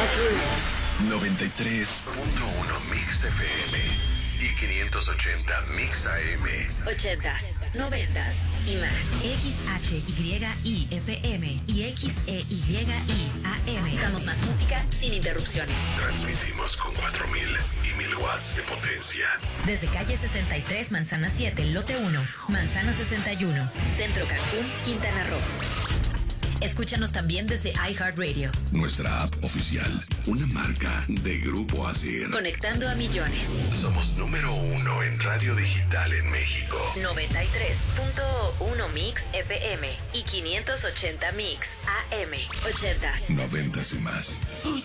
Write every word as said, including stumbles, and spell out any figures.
noventa y tres punto uno Mix F M y quinientos ochenta Mix A M. Ochentas, noventas y más. X H Y I F M y X E Y I A M. Damos más música sin interrupciones. Transmitimos con cuatro mil y mil watts de potencia. Desde calle sesenta y tres, Manzana siete, lote uno, Manzana sesenta y uno. Centro Cancún, Quintana Roo. Escúchanos también desde iHeartRadio. Nuestra app oficial, una marca de Grupo Asir. Conectando a millones. Somos número uno en radio digital en México. noventa y tres punto uno Mix F M y quinientos ochenta Mix A M. Ochentas. Noventas y más.